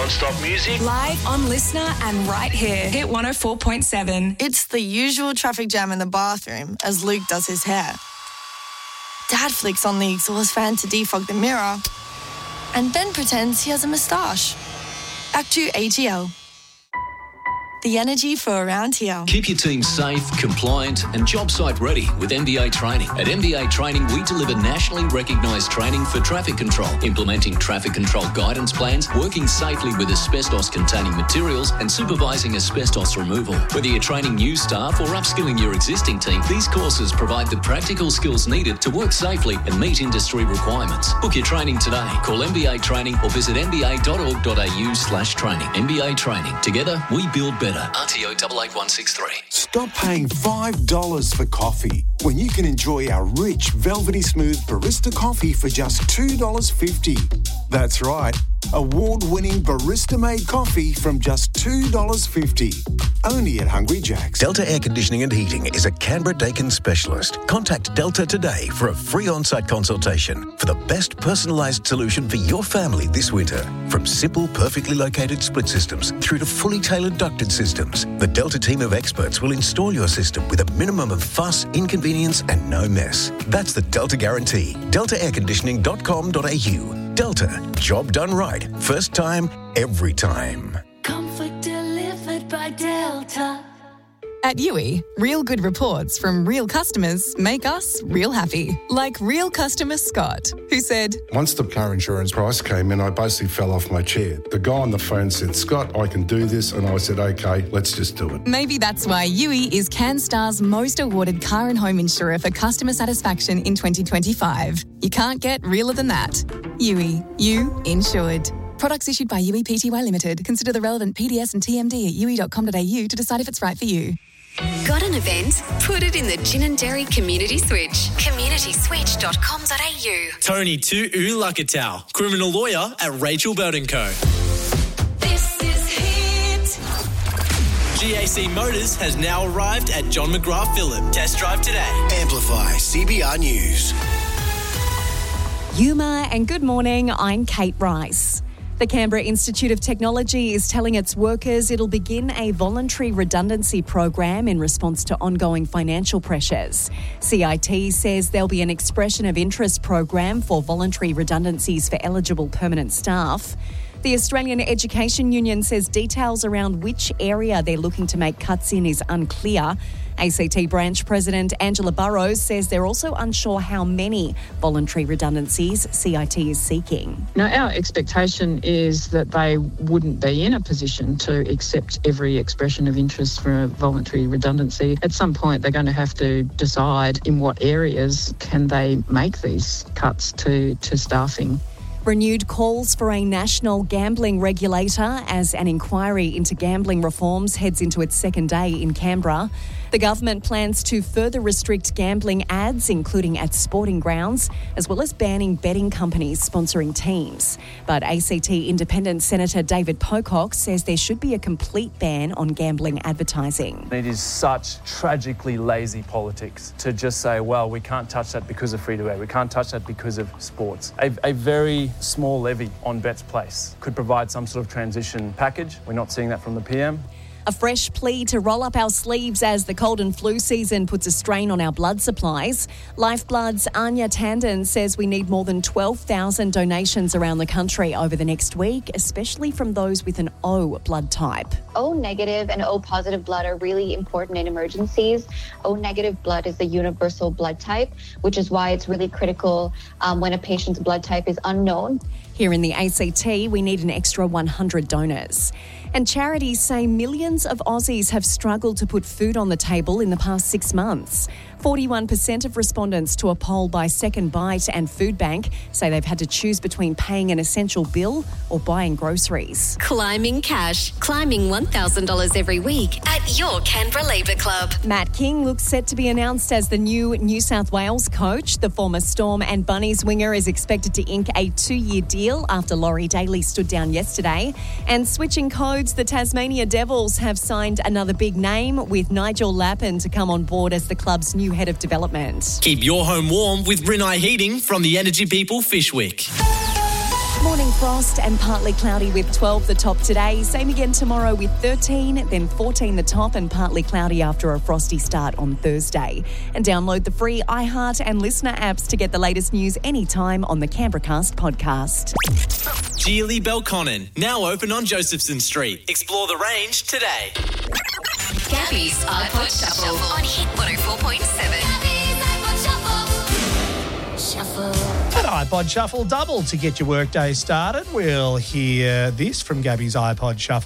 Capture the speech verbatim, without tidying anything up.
non-stop music. Live on Listener and right here. Hit one oh four point seven. It's the usual traffic jam in the bathroom as Luke does his hair. Dad flicks on the exhaust fan to defog the mirror and then pretends he has a moustache. Back to A T L. The energy for around here. Keep your team safe, compliant and job site ready with M B A Training. At M B A Training, we deliver nationally recognised training for traffic control, implementing traffic control guidance plans, working safely with asbestos-containing materials and supervising asbestos removal. Whether you're training new staff or upskilling your existing team, these courses provide the practical skills needed to work safely and meet industry requirements. Book your training today. Call M B A Training or visit m b a dot org dot a u slash training. M B A Training. Together, we build better. R T O eight eight one six three. Stop paying five dollars for coffee when you can enjoy our rich, velvety smooth barista coffee for just two dollars fifty. That's right, award-winning barista-made coffee from just two dollars fifty. Only at Hungry Jack's. Delta Air Conditioning and Heating is a Canberra-Dakin specialist. Contact Delta today for a free on-site consultation for the best personalised solution for your family this winter. From simple, perfectly located split systems through to fully tailored ducted systems, the Delta team of experts will install your system with a minimum of fuss, inconvenience and no mess. That's the Delta guarantee. delta air conditioning dot com dot a u. Delta. Job done right. First time, every time. Comfort delivered by Delta. At U I, real good reports from real customers make us real happy. Like real customer Scott, who said, once the car insurance price came in, I basically fell off my chair. The guy on the phone said, Scott, I can do this. And I said, okay, let's just do it. Maybe that's why U I is CanStar's most awarded car and home insurer for customer satisfaction in twenty twenty-five. You can't get realer than that. U I, you insured. Products issued by U I Pty Limited. Consider the relevant P D S and T M D at u i dot com dot a u to decide if it's right for you. Got an event? Put it in the Gin and Dairy Community Switch. community switch dot com dot a u. Tony Tu'u Lakatau, criminal lawyer at Rachel Bird and Co. This is Hit. G A C Motors has now arrived at John McGrath Phillip. Test drive today. Amplify C B R News. Yuma and good morning, I'm Kate Rice. The Canberra Institute of Technology is telling its workers it'll begin a voluntary redundancy program in response to ongoing financial pressures. C I T says there'll be an expression of interest program for voluntary redundancies for eligible permanent staff. The Australian Education Union says details around which area they're looking to make cuts in is unclear. A C T branch president Angela Burrows says they're also unsure how many voluntary redundancies C I T is seeking. Now, our expectation is that they wouldn't be in a position to accept every expression of interest for a voluntary redundancy. At some point, they're going to have to decide in what areas can they make these cuts to, to staffing. Renewed calls for a national gambling regulator as an inquiry into gambling reforms heads into its second day in Canberra. The government plans to further restrict gambling ads, including at sporting grounds, as well as banning betting companies sponsoring teams. But A C T Independent Senator David Pocock says there should be a complete ban on gambling advertising. It is such tragically lazy politics to just say, well, we can't touch that because of free-to-air, we can't touch that because of sports. A, a very small levy on bets placed could provide some sort of transition package. We're not seeing that from the P M. A fresh plea to roll up our sleeves as the cold and flu season puts a strain on our blood supplies. Lifeblood's Anya Tandon says we need more than twelve thousand donations around the country over the next week, especially from those with an O blood type. O negative and O positive blood are really important in emergencies. O negative blood is the universal blood type, which is why it's really critical um, when a patient's blood type is unknown. Here in the A C T, we need an extra one hundred donors. And charities say millions of Aussies have struggled to put food on the table in the past six months. forty-one percent of respondents to a poll by Second Bite and Food Bank say they've had to choose between paying an essential bill or buying groceries. Climbing cash. Climbing one thousand dollars every week at your Canberra Labour Club. Matt King looks set to be announced as the new New South Wales coach. The former Storm and Bunnies winger is expected to ink a two-year deal after Laurie Daly stood down yesterday. And switching codes, the Tasmania Devils have signed another big name with Nigel Lappin to come on board as the club's new head of development. Keep your home warm with Rinnai Heating from the Energy People Fishwick. Morning frost and partly cloudy with twelve the top today. Same again tomorrow with thirteen, then fourteen the top and partly cloudy after a frosty start on Thursday. And download the free iHeart and Listener apps to get the latest news anytime on the Canberracast podcast. Geely Belconnen, now open on Josephson Street. Explore the range today. Gabby's iPod Shuffle on Hit one oh four point seven. An iPod Shuffle double to get your workday started. We'll hear this from Gabby's iPod Shuffle.